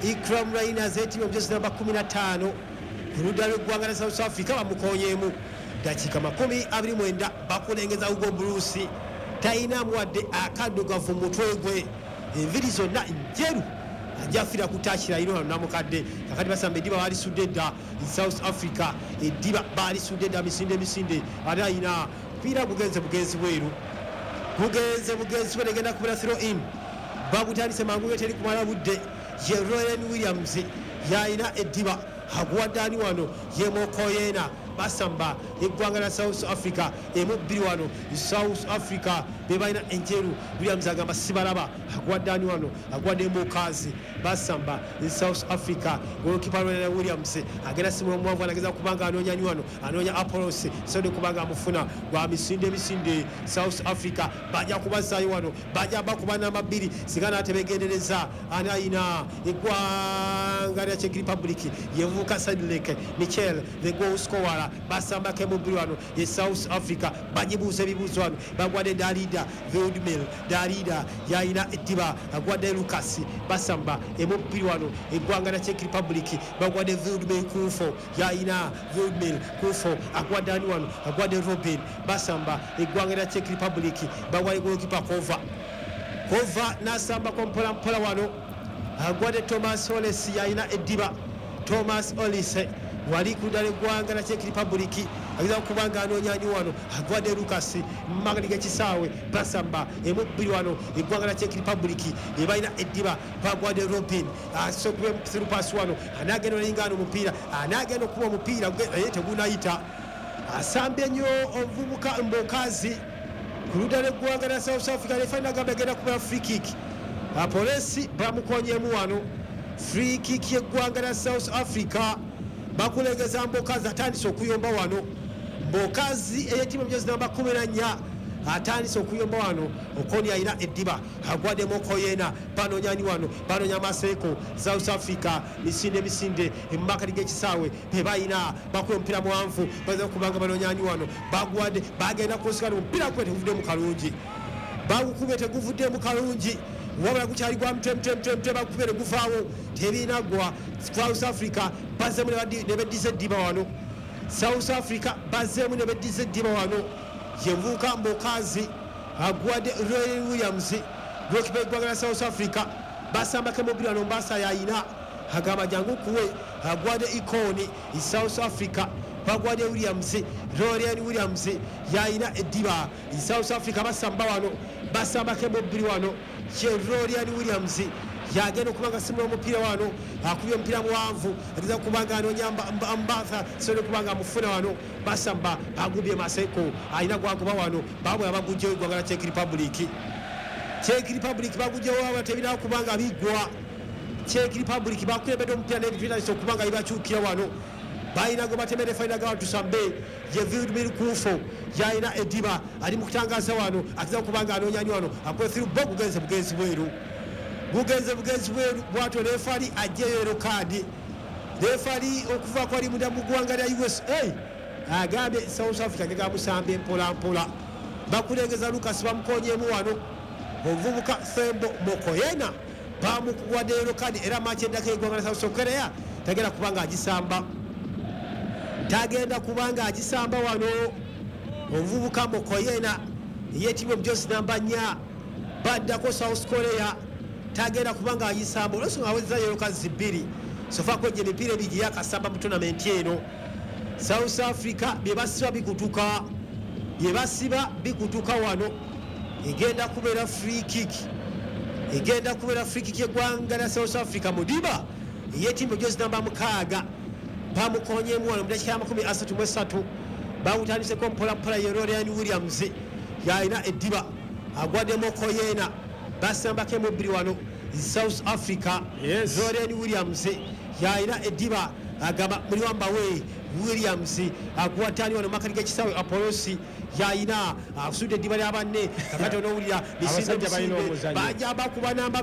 Ikram Rainers eti mchezo namba 15 kurudana kuangana South Africa bamukonyemu dakika 29 bakulengeza ugo Bruce taina mwadde akadugavu mutwegwe enviri zonna njeru ajafira kutachira ino namukadde kakati basamba Ediba bali sudeda South Africa Ediba bali sudeda misinde adaina pira bugenze bweru bugenze begenda kubira throw in babutandise mangu yeteri kumala budde ye Roland Williams yaina Ediba hagwadani wano ye Mokoyena basamba eggwanga la South Africa emubbiri wano South Africa bebaina enjeru Williams agamba sibalaba hagwadani wano agwadde Mukazi basamba South Africa goalkeeper Williams agenda simu mwanvu anageza kubanga anonya wano anonya Apollos sode kubanga amufuna gwa misinde South Africa baja kubazayo wano baja bakubana mabiri sigana atebegendereza anaina eggwanga lya Czech Republic yevuka Sadilek Michel the goal scorer basamba kemubiri wano ye South Africa bajibuze bibuzo wano bagwade Darida Vildmil Darida yaina Ediba agwade Lucas basamba emubiri wano eggwanga lya Czech Republic bagwade Vildmil Kufo yaina Vildmil Kufo agwade ani wano agwade Robin basamba eggwanga lya Czech Republic bagwade goalkeeper Kova nasamba kompola wano agwade Thomas Olesi yaina Ediba Thomas Olise wali kudale gwanga la Czech Republic agiza kubanga anonyani wano agwade Lucas magali gekisawe basamba emubiri wano egwanga la Czech Republic ebaina Ediba bagwade Robin asokwe msiru pass wano anageno lingano mupira anageno kuwa mupira yete gunayita asambe nyo ovubuka Mbokazi kuludale gwanga la South Africa lefana gabagenda kuba free kick apolisi bamukonyemu wano free kick yeggwanga la South Africa bakulegeza Mbokazi atandise okuyomba wano Mbokazi eyetimu mjezi namba 14 atandise okuyomba wano okoni aina Ediba agwade Mokoyena banonyani wano banonya Maseko South Africa misinde emakali gekisawe bebaina bakwempira mwanvu baza kubanga banonyani wano bagwade bagenda kusikana mpira kwete kuvude mu kalungi bagukubete kuvude mu kalungi wabula kukyali gwa mtemtemtemte bakubere gufaawo tebinagwa South Africa bazemu ne bedise Ediba wano South Africa bazemu ne bedise Ediba wano yevuka Mbokazi agwade Roy Williams goalkeeper gwagala South Africa basamba kemubira no mbasa yaina agamba jangu kuwe agwade Ikoni South Africa bagwade Williams Roy Williams yaina Ediba South Africa basamba wano basamba kemubiri wano Roy Williams yagenda kubanga simu omupira wano akubye mpira muwanvu aliza kubanga anonya Mbatha sole kubanga amufuna wano basamba agubye Maseko alina gwakuba wano babwe abagujje gwagala Czech Republic bagujje wawa tebina kubanga bigwa Czech Republic bakulebedde omupira n'ebivina so kubanga ibachukira wano baina go batemere faina ga tusambe ye Vildmil Kufo yaina Ediba ali mukutangaza wano akiza kubanga anonyani wano akwethiru bogu bugenzi bweru bwato refari ajeyero kadi refari okuva kwali mudamu gwanga lya USA agambe South Africa nga musambe mpola bakulengeza Lucas bamukonyemu wano ovubuka Thembo Mokoyena bamukugwadde yero kadi era match endaka egwanga South Korea tagenda kubanga agisamba wano ovubuka Mokoyena yetimu mjosi namba 4 baddako South Korea tagenda kubanga agisamba olosonga aweza yero kazi 2 sofa kwenye mipira bigi yakasamba mu tournament eno South Africa bebasiba bikutuka wano egenda kubera free kick egwanga la South Africa Mudiba yetimu mjosi namba 6 bamukonyemu wano mudakika 33 bawutandise ko mpola ye Roy Williams yaina Ediba agwade Mokoyena basamba kemubiri wano South Africa Roy Williams yaina Ediba agaba muri wambawe Williams agwatani wano makali gekisawe Apollos yaina asude Ediba yabanne kakato no wulira bisinde baja bakuba namba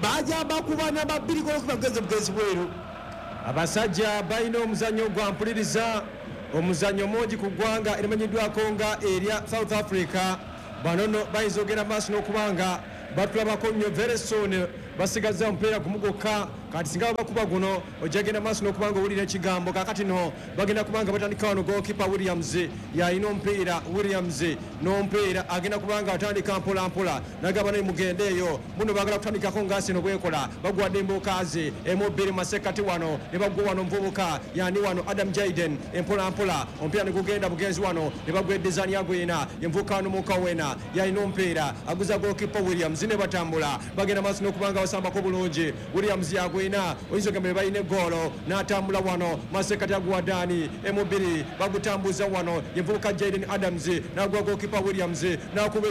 2 ko kubagenze bweru abasajja baina omuzanyo gwa mpuliriza omuzanyo mongi ku ggwanga erimanyiddwako nga erya South Africa banono bayinza ogenda maaso n'okubanga batulabako nnyo very soon basigaza omupiira gumugoka kati singa bakuba guno ojagenda maaso n'okubanga owulira ekigambo kakati no bagenda kubanga batandika wano gokipa Williams yalina omupiira Williams n'omupiira agenda kubanga atandika mpolampola nagamba naye mugende eyo muno bagala kutandikako ngaasino bwekola bagwadde embookazi emu-bbiri masekati wano ne bagwa wano omuvubuka yani wano Adam Jaden empolampola omupiira ne gugenda bugenzi wano ne bagwa edizaani yagwina envubuka wano mukawena yalina omupiira aguza gokipa Williams ne batambula bagenda maaso n'okubanga basambako bulungi Williams yagwina oyinza ogamba ne balina egoolo n'atambula wano masekati aguwaddaani emu-bbiri bagutambuza wano envubuka Jaden Adams n'agwa gokipa Williams n'akuba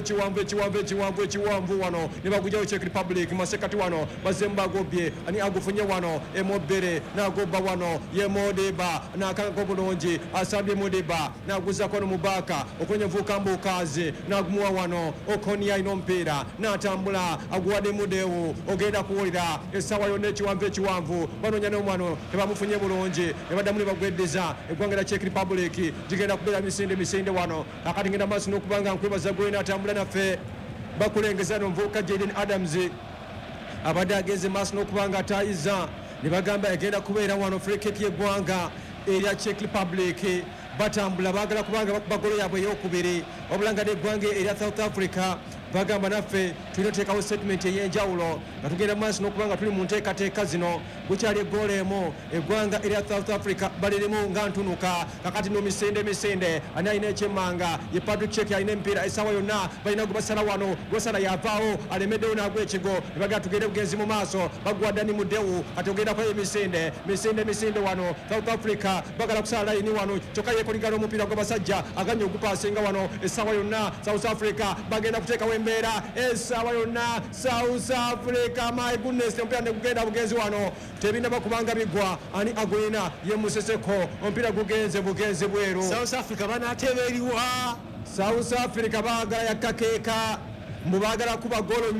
ekiwanvu wano ne bagujjawo Czech Republic masekati wano bazemu bagobye ani agufunye wano emu-bbiri n'agobba wano ye Modiba n'akangako bulungi asambye Modiba n'aguzako wano Mubaka okonya envubuka Mbukazi n'agumuwa wano Okoni alina omupiira n'atambula aguwadde Mudewu ogenda kuwulira essaawa yonna ekiwanvu banoonya n'omwano tebamufunye bulungi ne baddamu ne bagweddeza eggwanga lya Czech Republic gigenda kubeera misinde wano akati ngenda maaso n'okubanga nkwebaza gwe n'atambula naffe bakulengeza n'omuvubuka Jaden Adams abadde agenze maaso n'okubanga atayiza ne bagamba egenda kubeera wano free kick y'eggwanga erya Czech Republic batambula baagala kubanga bagolo yaabwe ey'okubiri obulanga n'eggwanga erya South Africa bagamba naffe tulina oteekawo statement ey'enjawulo nga tugenda maaso n'okubanga tuli mu nteekateeka zino bukyali eggoolo emu eggwanga erya South Africa balirimu nga ntunuka kakati no misinde ani alina ekyemmanga ye Patrick Check alina emipiira essaawa yonna balina gubasala wano gwesala yavaawo alemeddewo n'agwa ekigo ne bagenda tugende bugenzi mu maaso baguwa Dani Mudewu kati ogenda kwayo misinde wano South Africa bagala kusala layini wano kyokka yeekoligana omupiira gw'abasajja aganya ogupaasinga wano essaawa yonna South Africa bagenda kuteekawo embeera essaawa yonna South Africa my goodness omupiira ne gugenda bugenzi wano tebinda bakubanga bigwa ani agwina ye Museseko omupiira gugenze bugenzi bweru South Africa banatebeeriwa South Africa baagala yakkakeeka mbu baagala kuba golo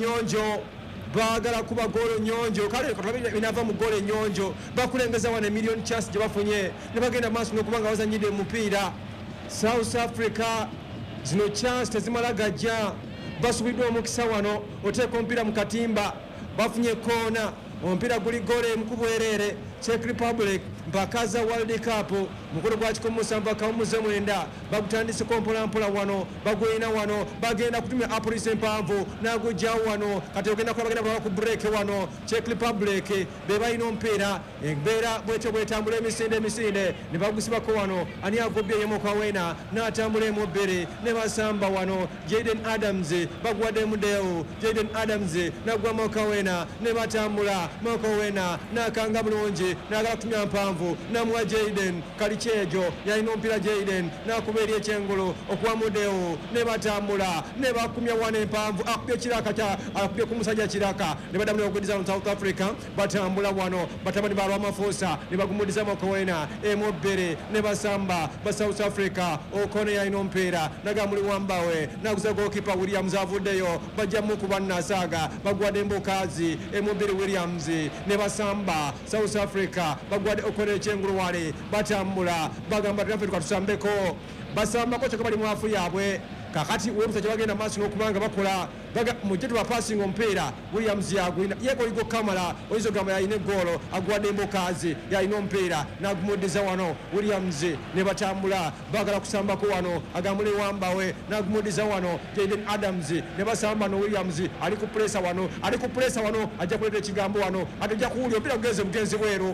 nyonjo kale binava mu golo ennyonjo bakulengeza wano emiliyoni chance gye bafunye ne bagenda maaso n'okubanga bazanyidde omupiira South Africa zino chance tezimala gajja basubiddwa omukisa wano oteeka omupiira mu katimba bafunye koona omupiira guli golo emu ku bwereere Czech Republic mpaka za World Cup mukulu gwa 17 bagutandiseko mpolampola wano bagwina wano bagenda kutumya apolisi empanvu nagujjawo wano kati ogenda kuba bagenda ku break wano Czech Republic be balina omupiira embeera bwetyo bwetambula emisinde ne bagusibako wano ani agobye yemukawena n'atambula emu-bbiri ne basamba wano Jaden Adams baguwadde Mudewu Jaden Adams nagwa Mukawena ne batambula Mukawena n'akanga bulungi n'agala kutumya mpanvu namuwa Jaden kalikyejo yalina omupiira Jaden n'akuba eri ekyengulu okuwa Mudewu ne batambula ne bakumya wano empanvu akubye kiraka akubye ku musajja kiraka ne baddamu ne baguddiza mu South Africa batambula wano batamani balwamafuusa ne bagumudiza Mukawena emu-bbiri ne basamba ba South Africa Okone yalina omupiira nagamuli wambawe naguza gokipa Williams avuddeyo bajjamu kuba nasaaga bagwadde Mbukazi emu-bbiri Williams ne basamba South Africa bagwadde Okone ekyengulu wale batambula bagamba tunaffe tukatussambeko basambako kyokka bali mu afu yaabwe kakati webusa kye bagenda maaso n'okubanga bakola mujje tubapasinga omupiira Williams yagwina yekoligo Kamala oyinza ogamba yalina eggoolo aguwadde Mbukazi yalina omupiira n'agumuddiza wano Williams ne batambula bagala kusambako wano agambule wambawe n'agumuddiza wano Jaden Adams ne basamba no Williams ali ku pressa wano ajja kuleeta ekigambo wano atejja kuwulya omupiira gugenzi bweru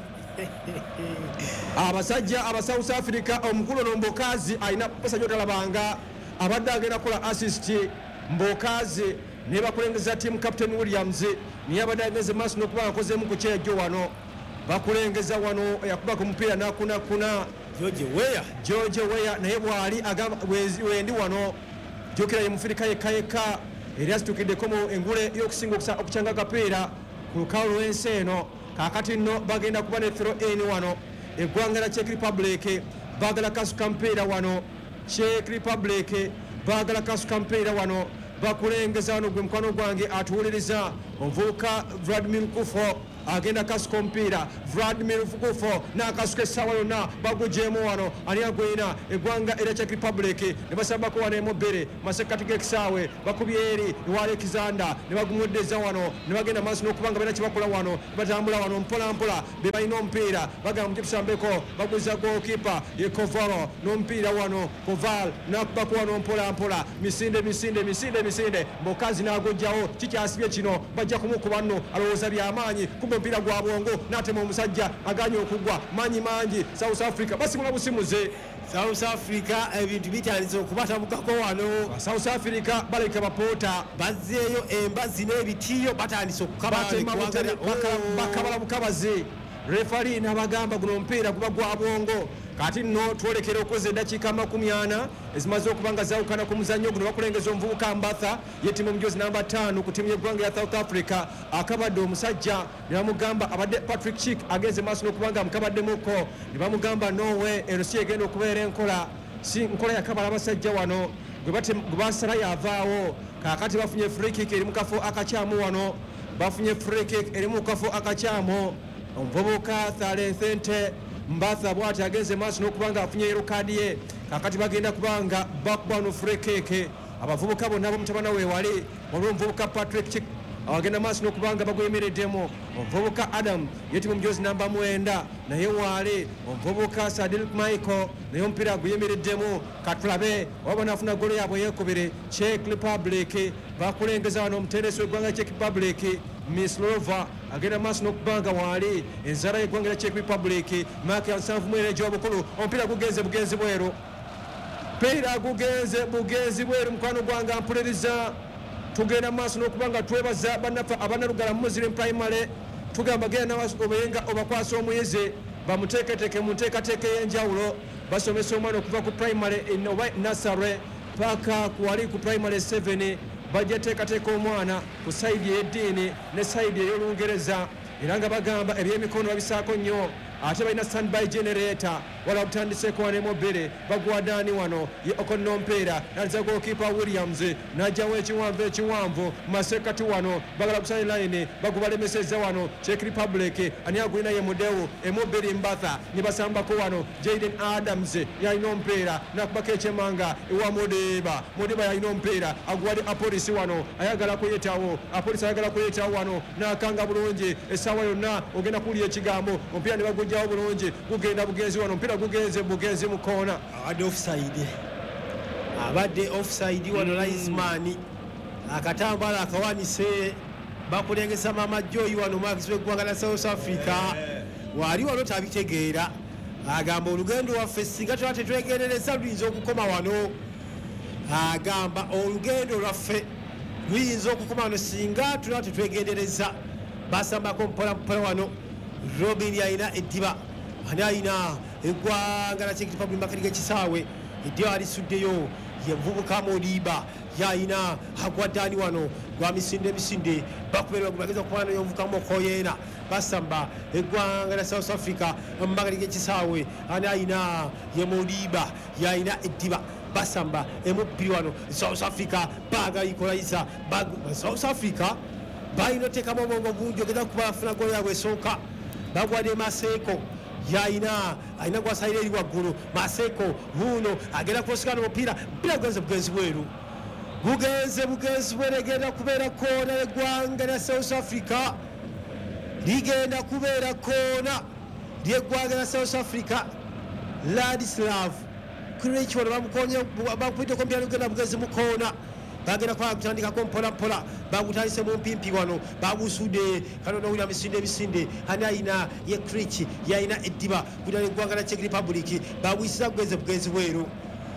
abasajja aba South Africa omukulu no Mbukazi alina basajja otalabanga abadde agenda kukola assist Mbukazi ne bakulengeza team captain Williams niye abadde agenze maaso n'okuba akozeemu ku kyejo wano bakulengeza wano yakuba ku mupiira n'akunakuna George Weah naye bwali agamba wendi wano jokera ye mufirika yekka eri asitukiddeko mu engule y'okusinga okukyanga akapiira ku lukalu lw'ensi eno kakati nno bagenda kuba ne throw in wano eggwanga lya Czech Republic baagala kasuka mpiira wano Czech Republic baagala kasuka mpiira wano bakulengeza wano gwe mukwano gwange atuwuliriza omuvubuka Vladimir Kufo agenda kasuka omupiira Vladimir Vukufo n'akasuka essaawa yonna bagujeemu wano ani agwina eggwanga erya Czech Republic ne basambako wano emobbere masekati g'ekisaawe bakubye eri ewa Alexander ne bagumuddeza wano ne bagenda maaso n'okuba nga balina kye bakola wano ne batambula wano mpolampola be balina omupiira bagamba mu tusambeko baguza gookipa ye Kovalo n'omupiira wano Koval n'akubako wano mpolampola misinde mbokazi n'agojjawo kikyasibye kino bajja kumukuba nno alowooza byamaanyi kumbe omupiira gwa bwongo n'atema omusajja aganye okugwa manyi mangi South Africa basimula busimuze South Africa ebintu bitandise okubatabukako wano. South Africa baleka bapoota bazzeeyo embazzi n'ebitiiyo batandise bakabala bukabazi refari n'abagamba guno omupiira guba gwa bwongo kati nno twolekera okukoza eddakiika 40 ezimaze okuba nga zawukana ku muzannyo guno bakulengeza omuvubuka Mbatha yettimu omujozi namba 5 ku ttiimu y'eggwanga ya South Africa akabadde omusajja ne bamugamba abadde Patrick Chick agenze maaso n'okuba nga amukabaddemuko ne bamugamba nowe erosi egenda okubeera enkola si nkola yakabala abasajja wano gwe basala yavaawo kaakati bafunye free kick eri mu kafo akakyamu wano bafunye free kick eri mu kafo akakyamu omuvubuka Thalethente Mbatha bwati agenze maaso n'okuba nga afunye yero kaadi ye kakati bagenda kubanga backbone free kick abavubuka bonna bomutabana weewali waliwo omuvubuka Patrick Chick abagenda maaso n'okuba nga baguyimiriddemu omuvubuka Adam yettimu omujozi namba 9 naye waali omuvubuka Sadil Michael naye omupiira guyimiriddemu katulabe waba naafuna golo yaabwe yeekubiri Czech Republic bakulengeza wano omutendesi w'eggwanga Czech Republic Mislova agenda maaso n'okubanga waali enzaala y'eggwanga lya Czech Republic maaka ya 7 egy'obukulu omupiira bugenzi bweru mpiira bugenzi bweru mukwano gwange mpuliriza tugenda maaso n'okuba nga twebaza bannaffe abanalugala Muslim Primary tugamba genda obenga obakwasa omuyizi bamuteeketeeke mu nteekateeka ey'enjawulo basomesa omwana okuva ku primary oba nursery paka kuwali ku primary 7 bajja teekateeka omwana ku sayidi ey'eddiini ne sayidi ey'olungereza era nga bagamba ebyemikono babisaako nnyo ate balina standby generator wala butandiseko wano emobbere bagwadaani wano ye okono mpeera naliza gookipa Williams najjawo ekiwanvu masekati wano bagala kusani line bagubalemeseza wano Czech Republic ani agulina ye mudewu emobbere Mbatha ne basambako wano Jaden Adams yalina omupiira nakubako ekyemanga ewa Modiba yalina omupiira aguwadde apolisi wano ayagala kuyetawo apolisi ayagala kuyetawo wano nakanga bulungi essaawa yonna ogenda kuwulya ekigambo omupiira ne bagujjawo bulungi gugenda bugenzi wano omupiira bugenzi mu koona abadde offside wano Linesman akatambala akawanise bakulengesa Mama Joy wano mwakisi w'eggwanga lya South Africa wali wano tabitegeera agamba olugendo waffe singa tuba tetwegendereza luyinza okukoma wano agamba olugendo lwaffe luyinza okukoma wano singa tuba tetwegendereza basambako mpola wano Robin yalina eddiba ani alina eggwanga lya Czech Republic makati g'ekisaawe eddiba alisuddeyo ye muvubuka Modiba yalina agwaddaani wano gwa misinde bakuberwa bageza okukola nayo omuvubuka Mokoyena basamba eggwanga lya South Africa makati g'ekisaawe ani alina ye Modiba yalina eddiba basamba emubbiri wano South Africa baagala ikolayiza South Africa balina oteekamu obwongo bungi ogenda kuba bafuna golo yaabwe esooka bagwadde Maseko alina gwasalira eri waggulu Maseko buno agenda kusikana omupiira bugenzi bweru egenda kubeera koona y'eggwanga lya South Africa ligenda kubeera koona ly'eggwanga lya South Africa Ladislav Krich wano bakupiteko omupiira lugenda bugenzi mu koona bagenda kwa kutandikako mpola bagutandise mu mpimpi wano bagusudde kano nowulira misinde ani alina ye Krich yalina eddiba kudala eggwanga lya Czech Republic baguyisiza bugenzi bweru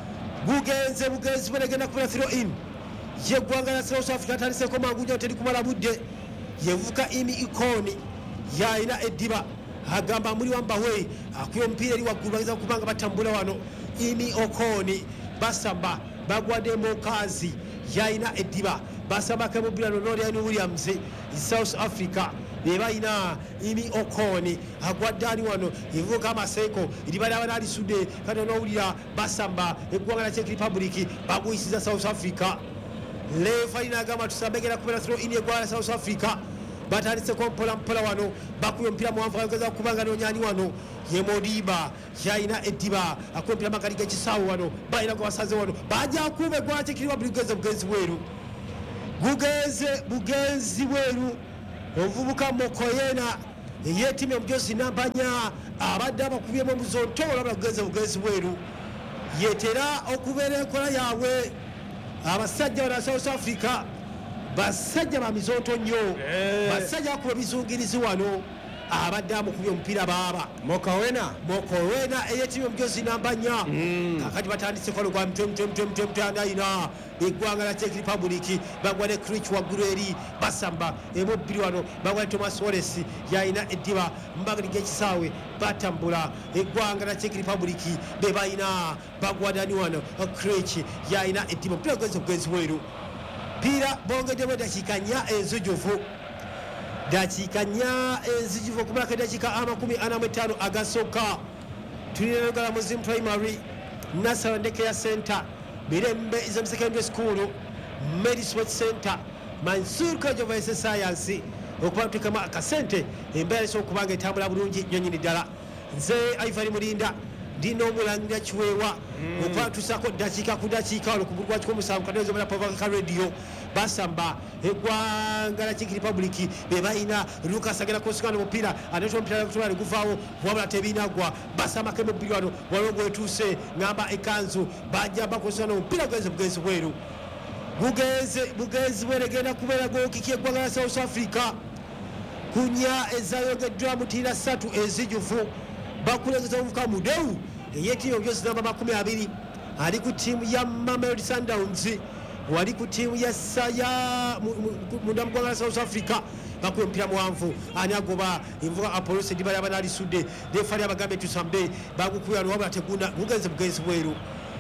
egenda kubera throw in yeggwanga lya South Africa atandiseko mangu nnyo teri kumala budde yevuka Imi Ikoni yalina eddiba agamba muli wambawe akuya omupiira eri waggulu bageza kubanga batambula wano Imi Okoni basamba bagwadde Mokazi yalina eddiba basambako emubbira Norian Williams South Africa bebalina Imi Okoni agwaddaani wano evuka Maseko eriba lyaba nalisudde kati onowulira basamba eggwanga lya Czech Republic baguyisiza South Africa lefa lina agamba tusambe genda kubeera throw in eggwanga lya South Africa batandiseko mpolampola wano bakuba omupiira muwanvu ayogeza kubanga nonyani wano ye Modiba yalina eddiba akuba omupiira makkati g'ekisaawe wano balina gwe basaze wano bajja akuba egwakikirwa bugenzi bweru bugenzi bweru omuvubuka Mokoyena ey'ettiimu omujozi nambanya abadde abakubyemu omuzontola olabula bugenzi bweru yetera okubeera enkola yaabwe abasajja bana South Africa basajja ba mizonto nnyo basajja bakuba ebizungirizi wano abadde amukubye omupiira baaba Mokoyena ey'ettiimu omujozi nambanya kakati batandiseko lugwa mutwe eggwanga la Czech Republic bagwa ne Krich waggulu eri basamba emubbiri wano bagwa ne Thomas Wallace yalina eddiba mbagati g'ekisaawe batambula eggwanga la Czech Republic be balina bagwa dani wano Krich yalina eddiba omupiira bugenzi bweru mpira bongeddemu eddakiika 4 enzijuvu okumulako eddakiika 45 agasooka tulina lugala Muzimu Primary Nasara Ndekeya Center Mirembe Islam Secondary School Medi Sports Center Mansur College of Science okubatukamu akasente embeera esokubanga etambula bulungi nyonyini ddala nze Ivory Mulinda ndina omulangira kiweewa okwatusako dakiika ku dakiika wano ku bulwa kikomusanvu katezo bala Pavaka Radio basamba eggwanga la Czech Republic be balina Lucas agenda kusikana omupiira aneetwa omupiira gutwala guvaawo wabula tebinagwa basamba ke mubbiri wano walongo etuuse ngamba ekanzu bajja bakusana omupiira bugenzi bweru bugenzi bweru egenda kubeera gookiki eggwanga la South Africa kunya ezayongeddwa mutiira 3 enzijuvu bakulengeza omuvuka Mudewu ey'ettiimu omujozi namba 20 ali ku ttiimu ya Mamelodi Sundowns wali ku ttiimu ya munda mu ggwanga la South Africa bakuba omupiira muwanvu ani agoba envuga Apollo Sediba yaba nalisudde refali abagambe tusambe bagukubira wano wabula tegunda bugenzi bweru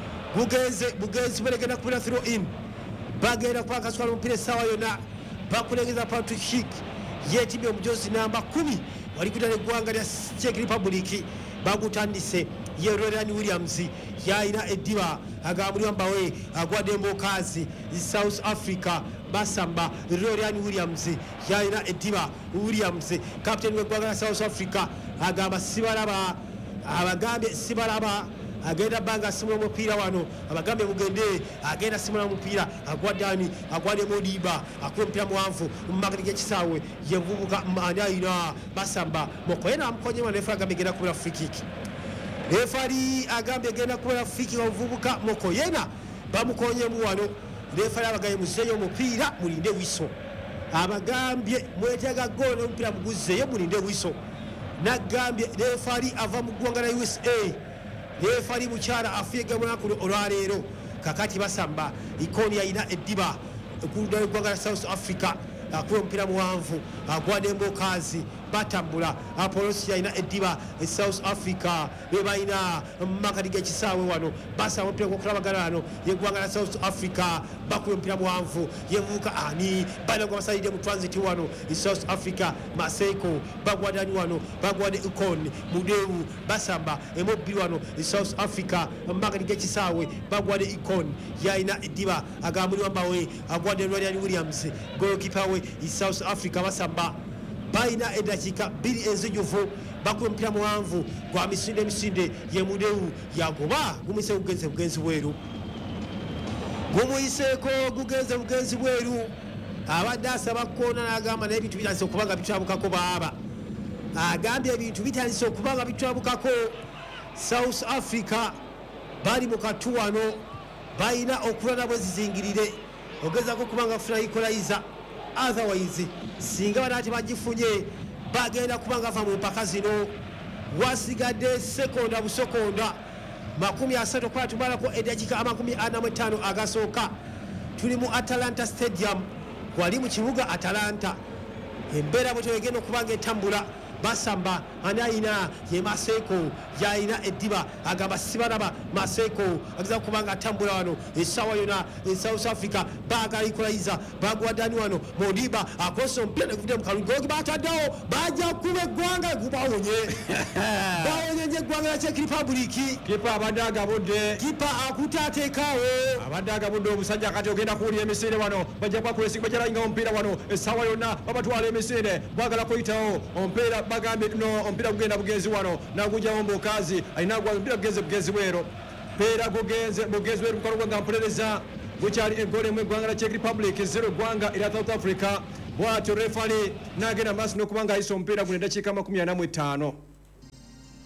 egenda kubira throw in bagenda kuba kaswala omupiira essaawa yonna bakulengeza Patrick Schick y'ettiimu omujozi namba 10 wali kutana eggwanga lya Czech Republic bagutandise ye Ryan Williams yalina eddiba agambulwa mbawe agwadde embokazi South Africa basamba Ryan Williams yalina eddiba Williams captain w'eggwanga lya South Africa agamba abagambye sibalaba agenda banga simula omupiira wano abagambe mugende agenda simula omupiira agwadde Modiba akuba omupiira muwanvu mu makati g'ekisaawe yevubuka manayina basamba Mokoyena amukonye wano refari agambye egenda kubera free kick refari agambye egenda kubera free kick omuvubuka Mokoyena bamukonyemu wano refari abagambye muzeeyo omupiira mulinde wiso abagambye mwetaaga goolo n'omupiira muguzeeyo mulinde wiso nagambye refari ava mu ggwanga la USA refari mukyala afiega munaku olwaleero kakati basamba ikoni yalina eddiba ekuluda eggwanga la South Africa akuba omupiira muwanvu agwadde embokazi batambula Apollos yalina eddiba South Africa be balina mumakati g'ekisaawe wano basaba omupiira gwokulabagana wano yeggwanga la South Africa bakuba omupiira muwanvu yevubuka ani balina gwe basalidde mu transit wano South Africa Maseko bagwadani wano bagwadde Ikon Mudewu basamba emubbiri wano South Africa mumakati g'ekisaawe bagwadde Ikon yalina eddiba agambulwa mbawe agwadde Ryan Williams goalkeeper we South Africa basamba balina eddakiika 2 enzijuvu bakuba omupiira muwanvu gwa misinde ye Mudewu yagoba gumuyise bugenzi bweru bugenzi bweru abadde asaba koona n'agamba naye ebintu bitandise okuba nga bitwabukako baaba agambye ebintu bitandise okuba nga bitwabukako South Africa bali mu katu wano balina okulwana bwezizingirire ogezako okuba nga kufuna equalizer otherwise singa banaati bagifunye bagenda kubanga va mu mpaka zino wasigadde sekonda busekonda 30 kwa tumalako eddakiika 45 agasooka tuli mu Atalanta Stadium wali mu kibuga Atalanta embeera bwe tegenda okubanga etambula basamba ani ayina ye Maseko yayina eddiba agamba sibaraba Maseko ageza kubanga atambula wano essaawa yona South Africa baagala equalizer bagwa Dani wano Modiba akosa omupiira neguvudde mu kalulu gogi bataddewo bajja kuba eggwanga gubawonye bawonye nje eggwanga lya Czech Republic kipa abadde agabudde kipa akutaateekaawo abadde agabudde omusajja kati ogenda kuwulira emisinde wano bajja kwakulesi bajalayinga omupiira wano essaawa yonna babatwala emisinde bwagala kuyitawo omupiira bagambye no omupiira gugenda bugenzi wano nagujjawo mbukazi alina gwa omupiira bugenzi bwero mpeera gugenze bugezi bweru mukalugwa nga mpulereza gukyali eggole mu eggwanga lya Czech Republic 0 eggwanga erya South Africa bwatyo refali nagenda maaso n'okuba nga ayisa omupiira guno eddakiika 45